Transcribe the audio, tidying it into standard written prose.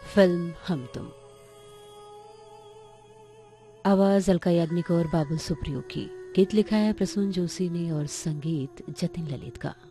Film हम तुम। आवाज अलका याग्निक और बाबुल सुप्रियो की। गीत लिखा है प्रसून जोशी ने और संगीत जतिन ललित का।